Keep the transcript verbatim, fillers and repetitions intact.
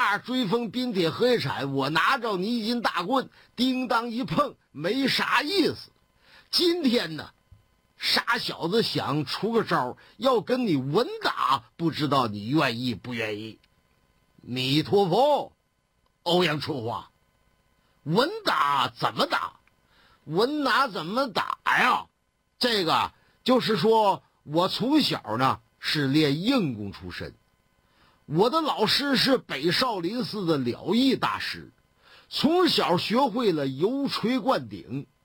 话追风冰铁合一铲，我拿着泥金大棍叮当一碰，没啥意思。今天呢，傻小子想出个招，要跟你稳打，不知道你愿意不愿意？弥陀佛，欧阳春花，稳打怎么打？稳打怎么打呀？这个就是说我从小呢是练硬功出身，我的老师是北少林寺的了义大师，从小学会了油锤灌顶，